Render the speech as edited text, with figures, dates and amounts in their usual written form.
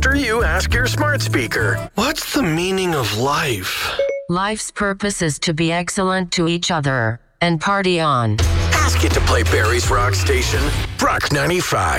after you ask your smart speaker, what's the meaning of life? Life's purpose is to be excellent to each other and party on. Ask it to play Barry's Rock Station, Rock 95.